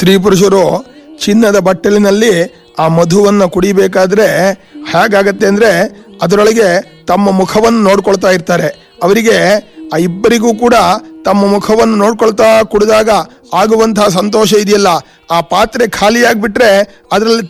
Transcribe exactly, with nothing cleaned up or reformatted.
ಸ್ತ್ರೀ ಪುರುಷರು ಚಿನ್ನದ ಬಟ್ಟಲಿನಲ್ಲಿ ಆ ಮಧುವನ್ನು ಕುಡಿಬೇಕಾದ್ರೆ ಹೇಗಾಗತ್ತೆ ಅಂದ್ರೆ ಅದರೊಳಗೆ ತಮ್ಮ ಮುಖವನ್ನು ನೋಡ್ಕೊಳ್ತಾ ಇರ್ತಾರೆ. ಅವರಿಗೆ ಆ ಇಬ್ಬರಿಗೂ ಕೂಡ ತಮ್ಮ ಮುಖವನ್ನು ನೋಡ್ಕೊಳ್ತಾ ಕುಡಿದಾಗ ಆಗುವಂತಹ ಸಂತೋಷ ಇದೆಯಲ್ಲ, ಆ ಪಾತ್ರೆ ಖಾಲಿಯಾಗ್ಬಿಟ್ರೆ ಅದರಲ್ಲಿ